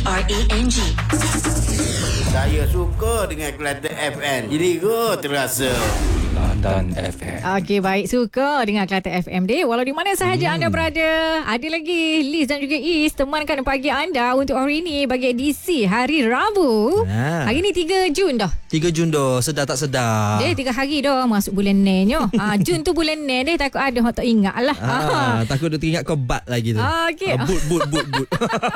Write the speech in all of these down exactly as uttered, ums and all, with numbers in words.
R A N G. Saya suka dengan Kelantan F M. Jadi go terasa. Kelantan F M. Okey, baik. Suka dengan Kelantan F M deh. Walau di mana sahaja hmm. anda berada. Ada lagi Liz dan juga Is temankan pagi anda untuk hari ini bagi edisi hari Rabu. Ha. Hari ni tiga Jun dah. tiga Jun dah. Sedar tak sedar. Deh, tiga hari dah masuk bulan Nenyo. ha, Jun tu bulan Nen deh. Takut ada orang tak ingat lah. Ha, ha. Takut dia teringat kau bat lagi tu. Okey. Ha, but, but, but, but.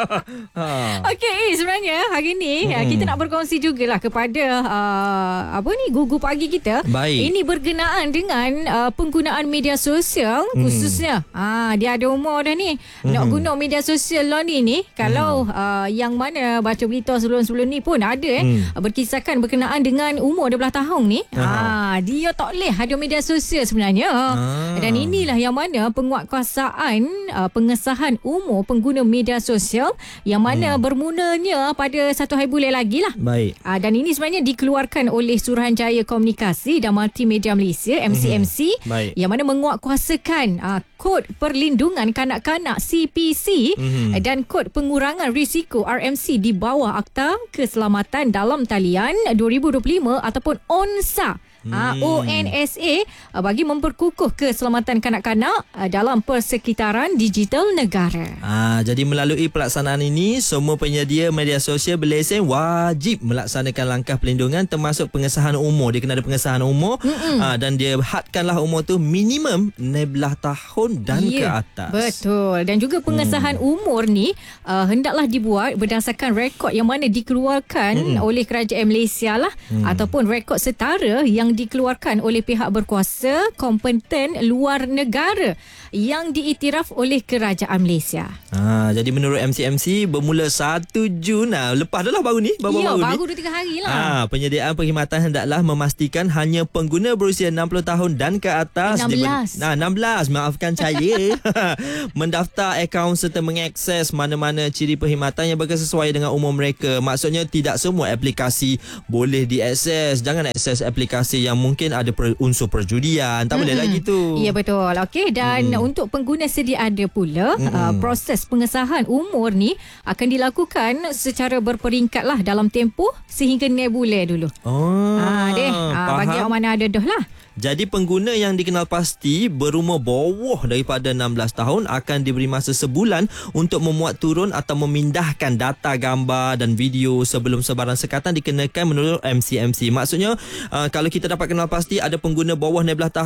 ha. Okey, sebenarnya hari ni hmm. kita nak berkongsi jugalah kepada uh, apa ni gugu pagi kita. Baik. Ini berkenaan dengan uh, penggunaan media sosial hmm. khususnya ah dia ada umur dah ni hmm. nak guna media sosial lah ni ni kalau hmm. uh, yang mana baca berita sebelum-sebelum ni pun ada eh hmm. berkisahkan berkenaan dengan umur dua belas tahun ni ah dia tak boleh ada media sosial sebenarnya ah. dan inilah yang mana penguatkuasaan uh, pengesahan umur pengguna media sosial yang mana hmm. bermulanya pada satu hari bulan lagi lah. Baik. Uh, dan ini sebenarnya dikeluarkan oleh Suruhanjaya Komunikasi dan Multimedia Malaysia M C M C mm-hmm. yang mana menguatkuasakan uh, kod perlindungan kanak-kanak C P C mm-hmm. dan kod pengurangan risiko R M C di bawah Akta Keselamatan Dalam Talian dua ribu dua puluh lima ataupun O N S A. Hmm. O N S A bagi memperkukuh keselamatan kanak-kanak dalam persekitaran digital negara. Ah, jadi melalui pelaksanaan ini, semua penyedia media sosial berlesen wajib melaksanakan langkah pelindungan termasuk pengesahan umur. Dia kena ada pengesahan umur ah, dan dia hadkanlah umur tu minimum enam belas tahun dan yeah, ke atas. Betul. Dan juga pengesahan hmm. umur ni uh, hendaklah dibuat berdasarkan rekod yang mana dikeluarkan hmm. oleh Kerajaan Malaysia lah hmm. ataupun rekod setara yang dikeluarkan oleh pihak berkuasa kompeten luar negara yang diiktiraf oleh Kerajaan Malaysia. Ha, jadi menurut M C M C bermula satu Jun nah, lepas dah lah baru ni baru, ya, baru, baru ni. dua tiga hari lah. Ha, penyediaan perkhidmatan hendaklah memastikan hanya pengguna berusia enam puluh tahun dan ke atas. enam belas. Nah, enam belas maafkan saya. Mendaftar akaun serta mengakses mana-mana ciri perkhidmatan yang berkesesuaian dengan umur mereka. Maksudnya tidak semua aplikasi boleh diakses. Jangan akses aplikasi yang mungkin ada per, unsur perjudian. Tak mm-hmm. boleh lagi tu. Ya, betul. Okey, dan mm. untuk pengguna sedia ada pula mm-hmm. uh, proses pengesahan umur ni akan dilakukan secara berperingkat lah dalam tempoh sehingga enam bulan dulu. Oh, ha, deh. Ha, bagi orang mana ada dah lah. Jadi pengguna yang dikenal pasti berumur bawah daripada enam belas tahun akan diberi masa sebulan untuk memuat turun atau memindahkan data gambar dan video sebelum sebarang sekatan dikenakan menurut M C M C. Maksudnya uh, kalau kita dapat kenal pasti ada pengguna bawah enam belas tahun